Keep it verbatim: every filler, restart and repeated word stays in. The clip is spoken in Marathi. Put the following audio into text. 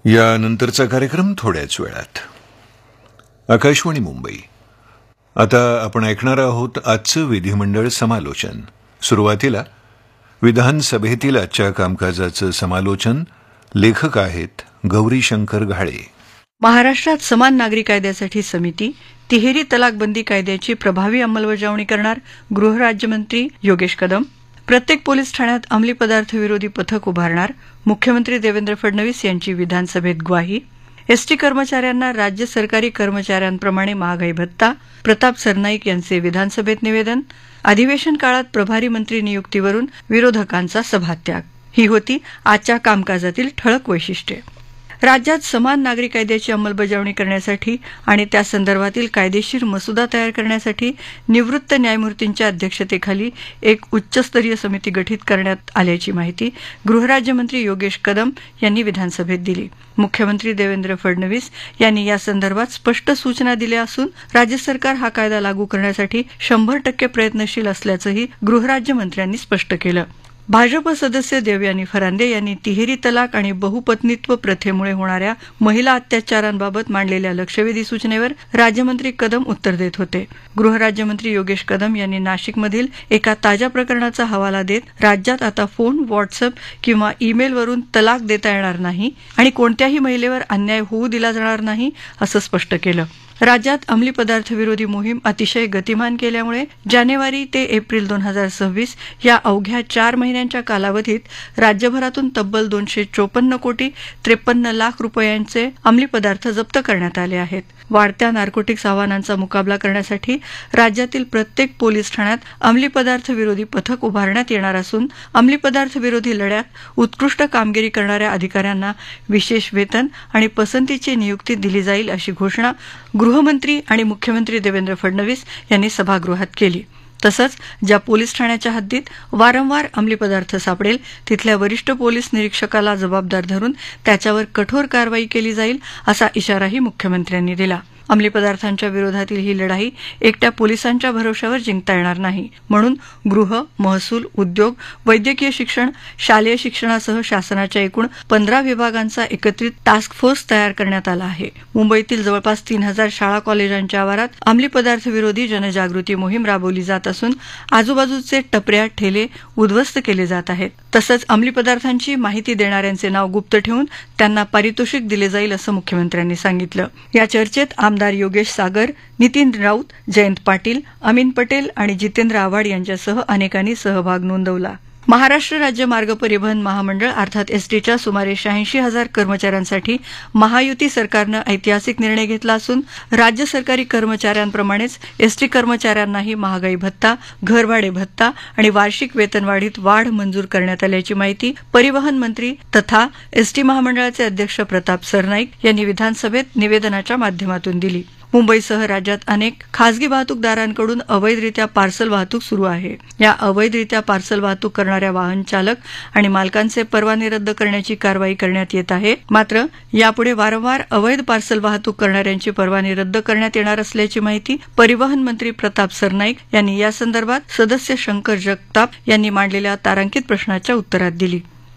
यानंतरचा कार्यक्रम थोड्याच वेळात. आकाशवाणी मुंबई. आता आपण ऐकणार आहोत आजचं विधिमंडळ समालोचन. सुरुवातीला विधानसभेतील आजच्या कामकाजाचं समालोचन. लेखक आहेत गौरीशंकर घाळे. महाराष्ट्रात समान नागरी कायद्यासाठी समिती, तिहेरी तलाकबंदी कायद्याची प्रभावी अंमलबजावणी करणार गृहराज्यमंत्री योगेश कदम. प्रत्येक पोलीस ठाण्यात अंमली पदार्थ विरोधी पथक उभारणार मुख्यमंत्री देवेंद्र फडणवीस यांची विधानसभेत ग्वाही. एसटी कर्मचाऱ्यांना राज्य सरकारी कर्मचाऱ्यांप्रमाणे महागाई भत्ता, प्रताप सरनाईक यांचे विधानसभेत निवेदन. अधिवेशन काळात प्रभारी मंत्री नियुक्तीवरून विरोधकांचा सभात्याग. ही होती आजच्या कामकाजातील ठळक वैशिष्ट्ये. राज्यात समान नागरी कायद्याची अंमलबजावणी करण्यासाठी आणि त्यासंदर्भातील कायदेशीर मसुदा तयार करण्यासाठी निवृत्त न्यायमूर्तींच्या अध्यक्षतेखाली एक उच्चस्तरीय समिती गठीत करण्यात आल्याची माहिती गृहराज्यमंत्री योगेश कदम यांनी विधानसभेत दिली. मुख्यमंत्री देवेंद्र फडणवीस यांनी यासंदर्भात स्पष्ट सूचना दिल्या असून राज्य सरकार हा कायदा लागू करण्यासाठी शंभर टक्के प्रयत्नशील असल्याचंही गृहराज्यमंत्र्यांनी स्पष्ट केलं. भाजप सदस्य देवयानी फरांदे यांनी तिहेरी तलाक आणि बहुपत्नीत्व प्रथेमुळे होणाऱ्या महिला अत्याचारांबाबत मांडलेल्या लक्षवेधी सूचनेवर राज्यमंत्री कदम उत्तर देत होते. गृहराज्यमंत्री योगेश कदम यांनी नाशिकमधील एका ताज्या प्रकरणाचा हवाला देत राज्यात आता फोन, व्हॉट्सअप किंवा ईमेलवरून तलाक देता येणार नाही आणि कोणत्याही महिलेवर अन्याय होऊ दिला जाणार नाही असं स्पष्ट केलं. राज्यात अंमली पदार्थ विरोधी मोहीम अतिशय गतिमान केल्यामुळे जानेवारी ते एप्रिल दोन हजार सव्वीस या अवघ्या चार महिन्यांच्या कालावधीत राज्यभरातून तब्बल दोनशे चोपन्न कोटी त्रेपन्न लाख रुपयांचे अंमली पदार्थ जप्त करण्यात आले आहेत. वाढत्या नार्कोटिक्स आव्हानांचा मुकाबला करण्यासाठी राज्यातील प्रत्येक पोलीस ठाण्यात अंमली पदार्थ विरोधी पथक उभारण्यात येणार असून अंमली पदार्थ विरोधी लढ्यात उत्कृष्ट कामगिरी करणाऱ्या अधिकाऱ्यांना विशेष वेतन आणि पसंतीची नियुक्ती दिली जाईल अशी घोषणा गृहमंत्री आणि मुख्यमंत्री देवेंद्र फडणवीस यांनी सभागृहात केली. तसंच ज्या पोलीस ठाण्याच्या हद्दीत वारंवार अंमली पदार्थ सापडेल तिथल्या वरिष्ठ पोलीस निरीक्षकाला जबाबदार धरून त्याच्यावर कठोर कारवाई केली जाईल असा इशाराही मुख्यमंत्र्यांनी दिला. अंमली पदार्थांच्या विरोधातील ही लढाई एकट्या पोलिसांच्या भरोश्यावर जिंकता येणार नाही, म्हणून गृह, महसूल, उद्योग, वैद्यकीय शिक्षण, शालेय शिक्षणासह शासनाच्या एकूण पंधरा विभागांचा एकत्रित टास्क फोर्स तयार करण्यात आला आहे. मुंबईतील जवळपास तीन हजार शाळा कॉलेजांच्या आवारात अंमली पदार्थ विरोधी जनजागृती मोहीम राबवली जात असून आजूबाजूचे टपऱ्या, ठेले उद्ध्वस्त केले जात आहेत. तसंच अंमली पदार्थांची माहिती देणाऱ्यांचे नाव गुप्त ठेवून त्यांना पारितोषिक दिले जाईल असं मुख्यमंत्र्यांनी सांगितलं. या चर्चेत आमदार योगेश सागर, नितीन राऊत, जयंत पाटील, अमीन पटेल आणि जितेंद्र आव्हाड यांच्यासह अनेकांनी सहभाग नोंदवला. महाराष्ट्र राज्य मार्ग परिवहन महामंडळ अर्थात एसटीच्या सुमारे शहाऐंशी हजार कर्मचाऱ्यांसाठी महायुती सरकारनं ऐतिहासिक निर्णय घेतला असून राज्य सरकारी कर्मचाऱ्यांप्रमाणेच एसटी कर्मचाऱ्यांनाही महागाई भत्ता, घरभाडे भत्ता आणि वार्षिक वेतनवाढीत वाढ मंजूर करण्यात आल्याची माहिती परिवहन मंत्री तथा एसटी महामंडळाचे अध्यक्ष प्रताप सरनाईक यांनी विधानसभेत निवेदनाच्या माध्यमातून दिली. मुंबईसह राज्यात अनेक खासगी वाहतूकदारांकडून अवैधरित्या पार्सल वाहतूक सुरू आहे. या अवैधरित्या पार्सल वाहतूक करणाऱ्या वाहन चालक आणि मालकांचे परवाने रद्द करण्याची कारवाई करण्यात येत आहे. मात्र यापुढे वारंवार अवैध पार्सल वाहतूक करणाऱ्यांची परवाने रद्द करण्यात येणार असल्याची माहिती परिवहन मंत्री प्रताप सरनाईक यांनी यासंदर्भात सदस्य शंकर जगताप यांनी मांडलेल्या तारांकित प्रश्नाच्या उत्तरात दिली.